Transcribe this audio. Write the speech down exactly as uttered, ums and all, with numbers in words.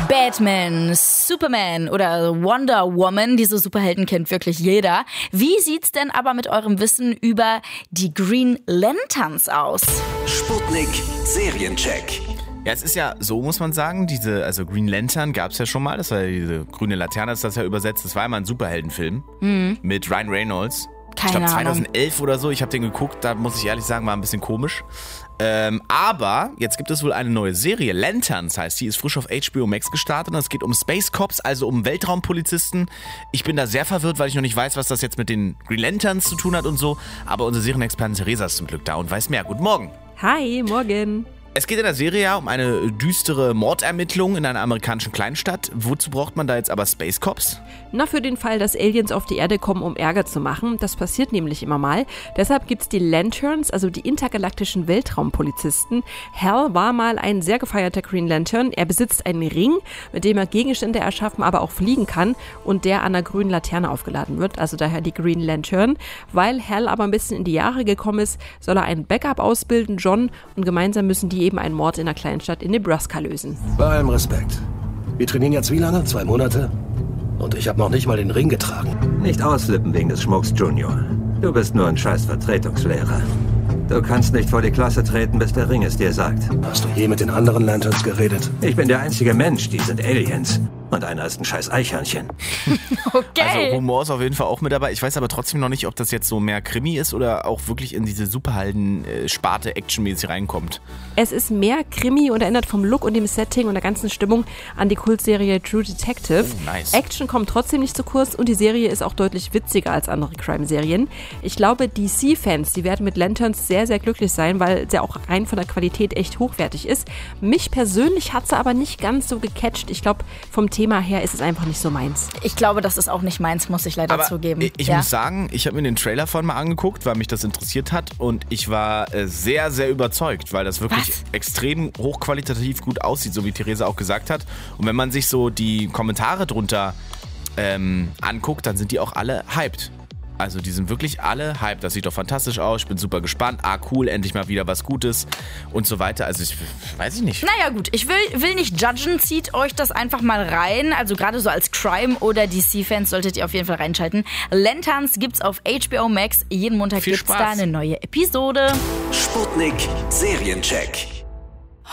Batman, Superman oder Wonder Woman, diese Superhelden kennt wirklich jeder. Wie sieht's denn aber mit eurem Wissen über die Green Lanterns aus? Sputnik Seriencheck. Ja, es ist ja so, muss man sagen, diese, also Green Lantern gab es ja schon mal, das war ja diese grüne Laterne, ist das ja übersetzt, das war ja mal ein Superheldenfilm mhm. mit Ryan Reynolds. Keine ich glaube Ahnung. zweitausendelf oder so, ich habe den geguckt, da muss ich ehrlich sagen, war ein bisschen komisch. Ähm, aber jetzt gibt es wohl eine neue Serie, Lanterns heißt die, ist frisch auf H B O Max gestartet und es geht um Space Cops, also um Weltraumpolizisten. Ich bin da sehr verwirrt, weil ich noch nicht weiß, was das jetzt mit den Green Lanterns zu tun hat und so, aber unsere Serienexpertin Theresa ist zum Glück da und weiß mehr. Guten Morgen. Hi, morgen. Es geht in der Serie ja um eine düstere Mordermittlung in einer amerikanischen Kleinstadt. Wozu braucht man da jetzt aber Space Cops? Na, für den Fall, dass Aliens auf die Erde kommen, um Ärger zu machen. Das passiert nämlich immer mal. Deshalb gibt's die Lanterns, also die intergalaktischen Weltraumpolizisten. Hal war mal ein sehr gefeierter Green Lantern. Er besitzt einen Ring, mit dem er Gegenstände erschaffen, aber auch fliegen kann und der an einer grünen Laterne aufgeladen wird. Also daher die Green Lantern. Weil Hal aber ein bisschen in die Jahre gekommen ist, soll er einen Backup ausbilden, John, und gemeinsam müssen die eben einen Mord in einer Kleinstadt in Nebraska lösen. Bei allem Respekt. Wir trainieren jetzt wie lange? Zwei Monate? Und ich habe noch nicht mal den Ring getragen. Nicht ausflippen wegen des Schmucks, Junior. Du bist nur ein scheiß Vertretungslehrer. Du kannst nicht vor die Klasse treten, bis der Ring es dir sagt. Hast du je mit den anderen Lanterns geredet? Ich bin der einzige Mensch, die sind Aliens. Und einer ist ein scheiß Eichhörnchen. Okay. Also Humor ist auf jeden Fall auch mit dabei. Ich weiß aber trotzdem noch nicht, ob das jetzt so mehr Krimi ist oder auch wirklich in diese Superhelden-Sparte actionmäßig reinkommt. Es ist mehr Krimi und erinnert vom Look und dem Setting und der ganzen Stimmung an die Kultserie True Detective. Oh, nice. Action kommt trotzdem nicht zu kurz und die Serie ist auch deutlich witziger als andere Crime-Serien. Ich glaube, D C-Fans, die werden mit Lanterns sehr, sehr glücklich sein, weil sie auch rein von der Qualität echt hochwertig ist. Mich persönlich hat sie aber nicht ganz so gecatcht. Ich glaube, vom Thema her ist es einfach nicht so meins. Ich glaube, das ist auch nicht meins, muss ich leider Aber zugeben. ich, ich ja. muss sagen, ich habe mir den Trailer von mal angeguckt, weil mich das interessiert hat und ich war äh, sehr, sehr überzeugt, weil das wirklich Was? extrem hochqualitativ gut aussieht, so wie Theresa auch gesagt hat. Und wenn man sich so die Kommentare drunter ähm, anguckt, dann sind die auch alle hyped. Also die sind wirklich alle hyped. Das sieht doch fantastisch aus. Ich bin super gespannt. Ah, cool, endlich mal wieder was Gutes und so weiter. Also ich weiß ich nicht. Naja gut, ich will, will nicht judgen, zieht euch das einfach mal rein. Also gerade so als Crime- oder D C-Fans solltet ihr auf jeden Fall reinschalten. Lanterns gibt's auf H B O Max. Jeden Montag Viel gibt's Spaß. da eine neue Episode. Sputnik Seriencheck.